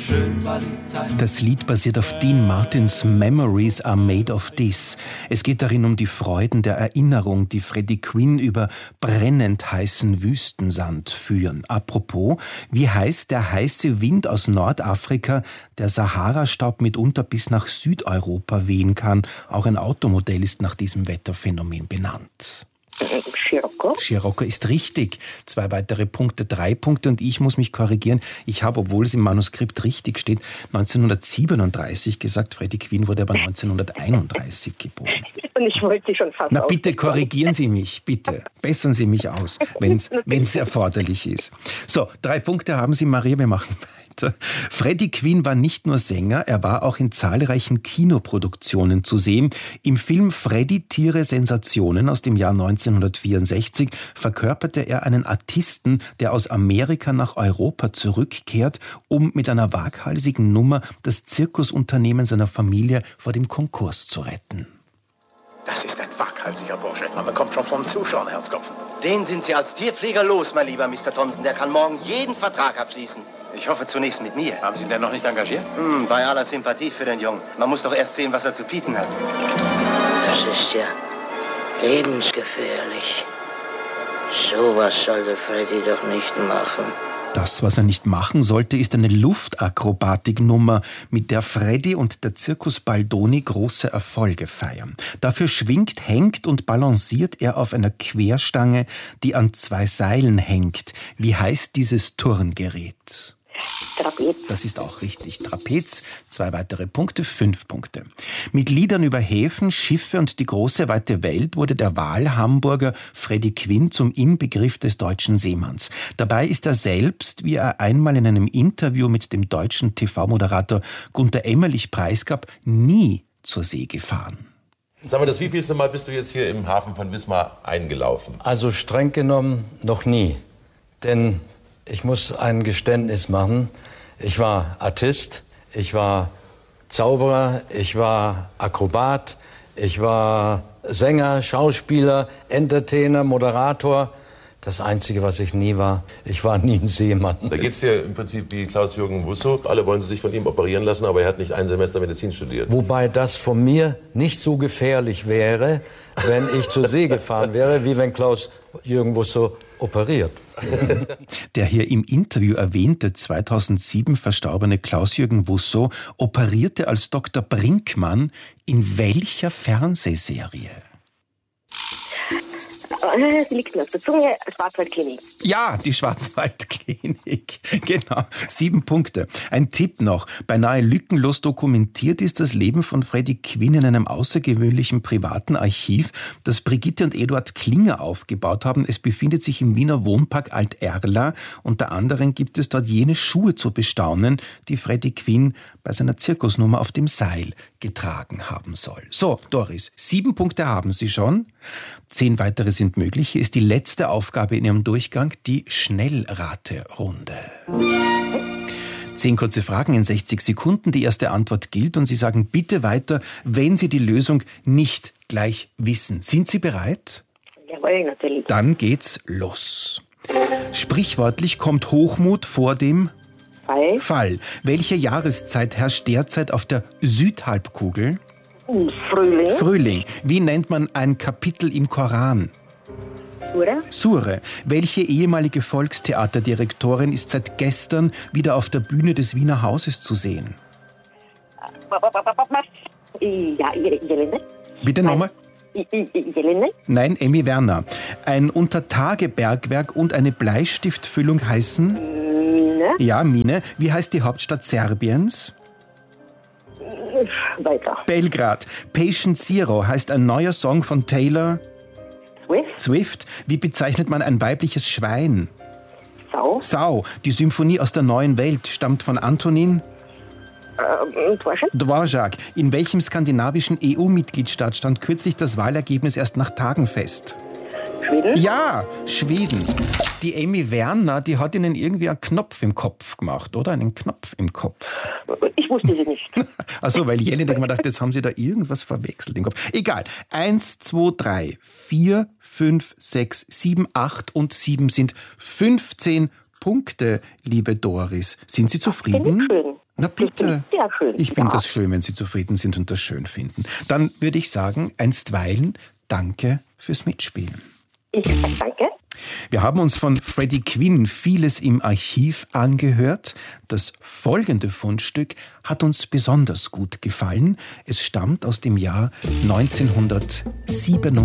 schön war die Zeit. Das Lied basiert auf Dean Martins Memories are made of this. Es geht darin um die Freuden der Erinnerung, die Freddie Quinn über brennend heißen Wüstensand führen. Apropos, wie heißt der heiße Wind aus Nordafrika, der Sahara-Staub mitunter bis nach Südeuropa wehen kann? Auch ein Automodell ist nach diesem Wetterphänomen benannt. Scirocco. Scirocco ist richtig. 2 weitere Punkte, 3 Punkte und ich muss mich korrigieren. Ich habe, obwohl es im Manuskript richtig steht, 1937 gesagt. Freddie Quinn wurde aber 1931 geboren. Und ich wollte Sie schon fast. Na bitte korrigieren Sie mich, bitte. Bessern Sie mich aus, wenn es erforderlich ist. So, 3 Punkte haben Sie, Maria, wir machen weiter. Freddie Quinn war nicht nur Sänger, er war auch in zahlreichen Kinoproduktionen zu sehen. Im Film Freddy Tiere Sensationen aus dem Jahr 1964 verkörperte er einen Artisten, der aus Amerika nach Europa zurückkehrt, um mit einer waghalsigen Nummer das Zirkusunternehmen seiner Familie vor dem Konkurs zu retten. Das ist ein waghalsiger Bursche. Man bekommt schon vom Zuschauen Herzklopfen. Den sind Sie als Tierpfleger los, mein lieber Mr. Thompson. Der kann morgen jeden Vertrag abschließen. Ich hoffe zunächst mit mir. Haben Sie ihn denn noch nicht engagiert? Bei aller Sympathie für den Jungen. Man muss doch erst sehen, was er zu bieten hat. Das ist ja lebensgefährlich. Sowas sollte Freddy doch nicht machen. Das, was er nicht machen sollte, ist eine Luftakrobatiknummer, mit der Freddy und der Zirkus Baldoni große Erfolge feiern. Dafür schwingt, hängt und balanciert er auf einer Querstange, die an 2 Seilen hängt. Wie heißt dieses Turngerät? Trapez. Das ist auch richtig. Trapez, 2 weitere Punkte, 5 Punkte. Mit Liedern über Häfen, Schiffe und die große weite Welt wurde der Wahlhamburger Freddie Quinn zum Inbegriff des deutschen Seemanns. Dabei ist er selbst, wie er einmal in einem Interview mit dem deutschen TV-Moderator Gunter Emmerlich preisgab, nie zur See gefahren. Sag mal, das wievielte Mal bist du jetzt hier im Hafen von Wismar eingelaufen? Also streng genommen noch nie. Denn ich muss ein Geständnis machen. Ich war Artist, ich war Zauberer, ich war Akrobat, ich war Sänger, Schauspieler, Entertainer, Moderator. Das Einzige, was ich nie war, ich war nie ein Seemann. Da geht's dir im Prinzip wie Klaus-Jürgen Wusso. Alle wollen sich von ihm operieren lassen, aber er hat nicht ein Semester Medizin studiert. Wobei das von mir nicht so gefährlich wäre, wenn ich zur See gefahren wäre, wie wenn Klaus-Jürgen Wusso operiert. Der hier im Interview erwähnte 2007 verstorbene Klaus-Jürgen Wusso operierte als Dr. Brinkmann in welcher Fernsehserie? Sie liegt mir auf der Zunge, Schwarzwaldklinik. Ja, die Schwarzwaldklinik. Genau, 7 Punkte. Ein Tipp noch. Beinahe lückenlos dokumentiert ist das Leben von Freddie Quinn in einem außergewöhnlichen privaten Archiv, das Brigitte und Eduard Klinger aufgebaut haben. Es befindet sich im Wiener Wohnpark Alt-Erla. Unter anderem gibt es dort jene Schuhe zu bestaunen, die Freddie Quinn bei seiner Zirkusnummer auf dem Seil getragen haben soll. So, Doris, 7 Punkte haben Sie schon. 10 weitere sind möglich. Hier ist die letzte Aufgabe in Ihrem Durchgang, die Schnellraterunde. 10 kurze Fragen in 60 Sekunden. Die erste Antwort gilt und Sie sagen bitte weiter, wenn Sie die Lösung nicht gleich wissen. Sind Sie bereit? Jawohl, natürlich. Dann geht's los. Sprichwörtlich kommt Hochmut vor dem Fall. Welche Jahreszeit herrscht derzeit auf der Südhalbkugel? Frühling. Frühling. Wie nennt man ein Kapitel im Koran? Sure. Welche ehemalige Volkstheaterdirektorin ist seit gestern wieder auf der Bühne des Wiener Hauses zu sehen? Ja, Jelene. Bitte nochmal? Jelene? Nein, Emmy Werner. Ein Untertagebergwerk und eine Bleistiftfüllung heißen? Mine. Ja, Mine. Wie heißt die Hauptstadt Serbiens? Weiter. Belgrad. Patient Zero heißt ein neuer Song von Taylor Swift. Wie bezeichnet man ein weibliches Schwein? Sau. Die Symphonie aus der neuen Welt stammt von Antonin Dvorak. In welchem skandinavischen EU-Mitgliedstaat stand kürzlich das Wahlergebnis erst nach Tagen fest? Schweden? Ja, Schweden. Die Emmy Werner, die hat Ihnen irgendwie einen Knopf im Kopf gemacht, oder? Einen Knopf im Kopf. Ich wusste sie nicht. Achso, weil Jelly denkt, man dachte, jetzt haben Sie da irgendwas verwechselt im Kopf. Egal. 1, 2, 3, 4, 5, 6, 7, 8 und 7 sind 15 Punkte, liebe Doris. Sind Sie zufrieden? Finde ich schön. Na bitte. Sehr schön. Ich finde das schön, wenn Sie zufrieden sind und das schön finden. Dann würde ich sagen, einstweilen danke fürs Mitspielen. Ich danke. Wir haben uns von Freddie Quinn vieles im Archiv angehört. Das folgende Fundstück hat uns besonders gut gefallen. Es stammt aus dem Jahr 1997.